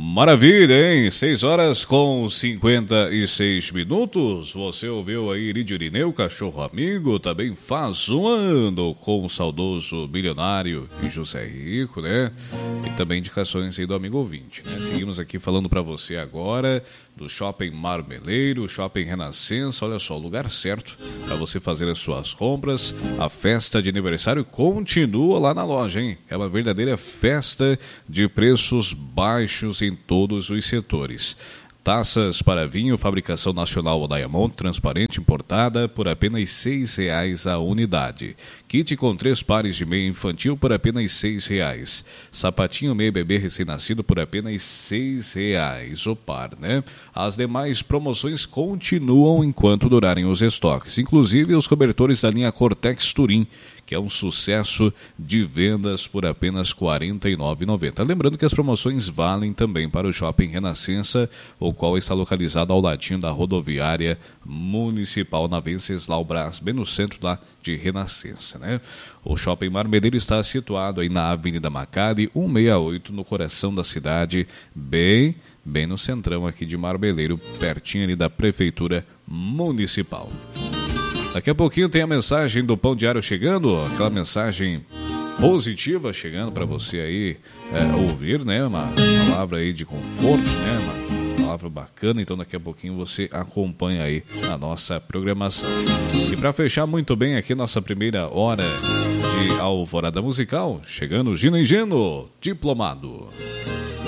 Maravilha, hein? 6h56. Você ouviu aí Iridio Irineu, cachorro amigo, também faz um ano com o saudoso milionário e José Rico, né? E também indicações aí do amigo ouvinte, né? Seguimos aqui falando pra você agora do Shopping Marmeleiro, Shopping Renascença. Olha só, o lugar certo para você fazer as suas compras. A festa de aniversário continua lá na loja, hein? É uma verdadeira festa de preços baixos em todos os setores. Taças para vinho, fabricação nacional Diamond, transparente, importada, por apenas R$6 a unidade. Kit com 3 pares de meia infantil por apenas R$6. Sapatinho meia bebê recém-nascido por apenas R$6 o par, né? As demais promoções continuam enquanto durarem os estoques, inclusive os cobertores da linha Cortex Turim, que é um sucesso de vendas por apenas R$ 49,90. Lembrando que as promoções valem também para o Shopping Renascença, o qual está localizado ao ladinho da rodoviária municipal na Venceslau Brás, bem no centro lá de Renascença, né? O Shopping Marmeleiro está situado aí na Avenida Macari, 168, no coração da cidade, bem no centrão aqui de Marmeleiro, pertinho ali da Prefeitura Municipal. Daqui a pouquinho tem a mensagem do Pão Diário chegando, aquela mensagem positiva chegando para você aí ouvir, né? Uma palavra aí de conforto, né? Uma palavra bacana, então daqui a pouquinho você acompanha aí a nossa programação. E para fechar muito bem aqui nossa primeira hora de Alvorada Musical, chegando Gino e Geno, Diplomado.